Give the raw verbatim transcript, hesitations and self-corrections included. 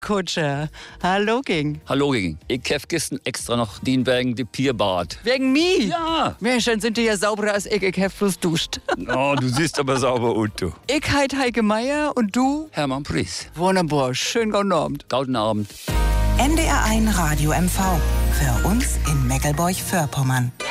Kutscher. Hallo, Ging. Hallo, Ging. Ich hab gestern extra noch den wegen de Pierbad. Wegen mir? Ja. Mensch, dann sind die ja sauberer als ich. Ich hab bloß duscht. Oh, du siehst aber sauber aus, du. Ich heit Heike Meier und du? Hermann Pries. Wunderbar. Schönen guten Abend. Guten Abend. N D R eins Radio M V. Für uns in Meckelburg-Vorpommern.